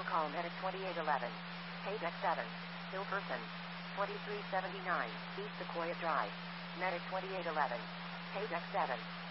Vehicle call Medic 2811. Paydeck 7. Still person. 2379. East Sequoia Drive. Medic 2811. Paydeck 7.